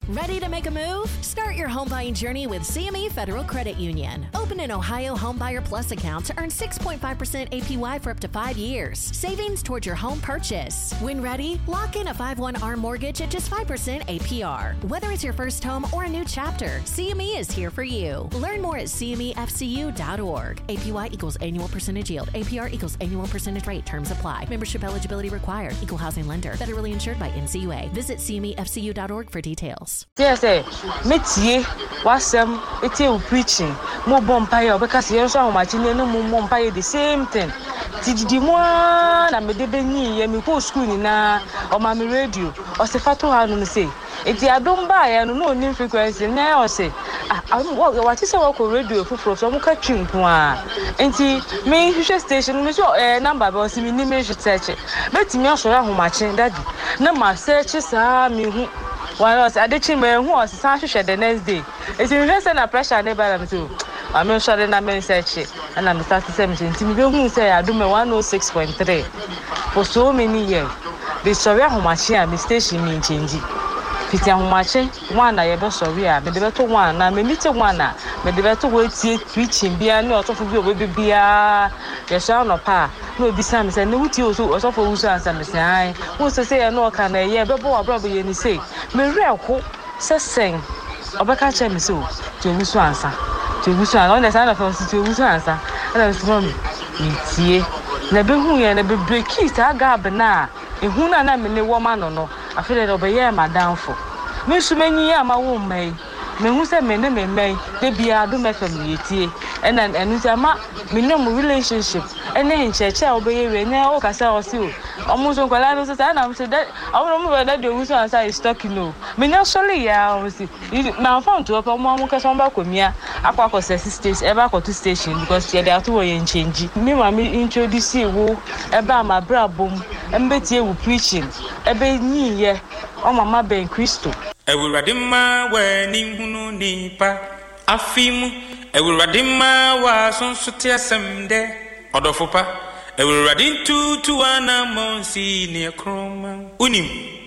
Ready to make a move? Start your home buying journey with CME Federal Credit Union. Open an Ohio Homebuyer Plus account to earn 6.5% APY for up to 5 years. Savings towards your home purchase. When ready, lock in a 5/1 ARM mortgage at just 5% APR. Whether it's your first home or a new chapter, CME is here for you. Learn more at cmefcu.org. APY equals annual percentage yield. APR equals annual percentage rate. Terms apply. Membership eligibility required. Equal housing lender. Federally insured by NCUA. Visit cmefcu.org for details. Yes, metie wasem etie preaching mo bompire because you so much in no mo bompire the same thing. Tididi mo na me de benyi ye me go school ni na o ma me radio o se fato ha no say eti adom ba ya no ni frequency na o say what is our radio fufuro so mo ka twinko a enti me hwehwe station me so number ba o se me ni me search betimi osoro ahomache daddy na ma search sa me hu one was at the chamber who was Sasha the next day. It's in the pressure never too. I'm sure that I'm search it and I'm starting 17. Who say I do me 106.3 for so many years. The sorry how much I station me change. Fiti ahomache one I ever sorry I me the better one na me meet one na me the better wait preaching bia no otofo bi obi bia ye sha no pa no bi sam say no wuti oso otofo wusu answer me say ai wo say no ka na ye bebo wa bro ye ni say me reko sesen obeka che me so to wusu answer on the side of us to wusu answer and so me tie na be hu ye na be break it aga na ehu na me ne wo ma no afele do be ye madam fo me su manyi ya ma wo mai me hu se me ne me mai de bia do me family tie and enu se ma me no mo relationship ene ncheche obeye we ne o kasa o si o omo so kwala no se na se that omo mo that de wusu answer is talking no me nya sole ya o si na phone to omo mo kasa ba komia akwa ko station eba ko to station because they are to wo yen change me ma me introduce wo eba ma brabom embetie wo preaching ebe nyi ye o mama ben Kristo ewurade ma wa ni hunu nipa afimu ewurade ma wa sonso te asemde odofopa ewurade tutu ana monsi ne kroma unim